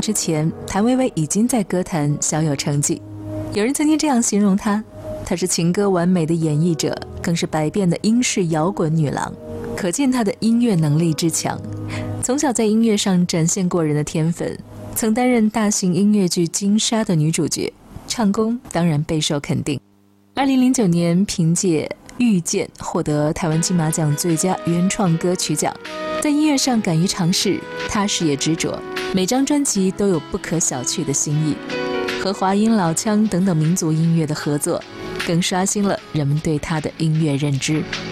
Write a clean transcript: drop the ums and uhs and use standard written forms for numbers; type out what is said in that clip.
之前，谭维维已经在歌坛小有成绩。有人曾经这样形容她，她是情歌完美的演绎者，更是百变的英式摇滚女郎，可见她的音乐能力之强。从小在音乐上展现过人的天分，曾担任大型音乐剧《金沙》的女主角，唱功当然备受肯定。2009年凭借《遇见》获得台湾金马奖最佳原创歌曲奖。在音乐上敢于尝试，踏实也执着，每张专辑都有不可小觑的新意。和华阴老腔等等民族音乐的合作，更刷新了人们对她的音乐认知。